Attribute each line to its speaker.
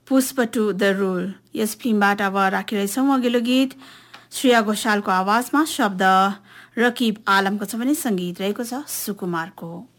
Speaker 1: Pushpa to the rule यस फिल्मबाट अब राखिरहेछौँ अघिल्लो गीत श्रेया घोषालको आवाजमा शब्द रकिब आलमको छ भने संगीत रहेको छ सुकुमारको